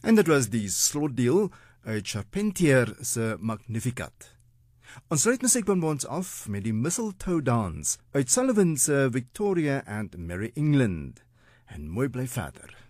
En dit was die slotdeel uit Charpentier se Magnificat. Ons sluit musiekbonbons af met die Mistletoe Dance uit Sullivan se Victoria and Merry England. En mooi bly verder.